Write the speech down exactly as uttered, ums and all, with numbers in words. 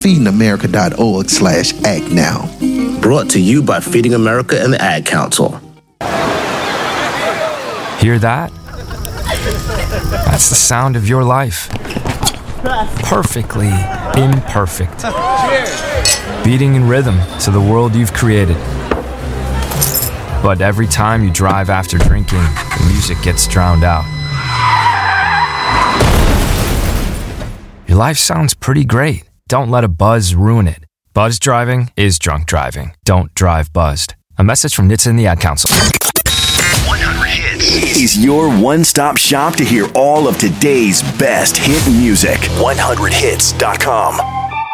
feeding america dot org slash act now. Brought to you by Feeding America and the Ad Council. Hear that? That's the sound of your life. Perfectly imperfect. Beating in rhythm to the world you've created. But every time you drive after drinking, the music gets drowned out. Your life sounds pretty great. Don't let a buzz ruin it. Buzz driving is drunk driving. Don't drive buzzed. A message from N H T S A and the Ad Council. one hundred Hits is your one-stop shop to hear all of today's best hit music. one hundred hits dot com